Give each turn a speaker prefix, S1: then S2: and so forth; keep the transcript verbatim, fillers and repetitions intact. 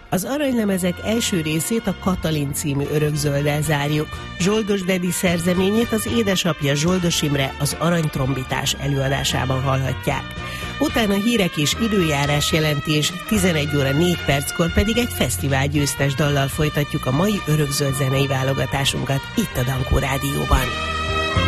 S1: Az aranylemezek első részét a Katalin című örökzölddel zárjuk. Zsoldos Dedi szerzeményét az édesapja Zsoldos Imre az aranytrombitás előadásában hallhatják. Utána hírek és időjárás jelentés, tizenegy óra négy perckor pedig egy fesztivál győztes dallal folytatjuk a mai örökzöld zenei válogatásunkat itt a Dankó Rádióban.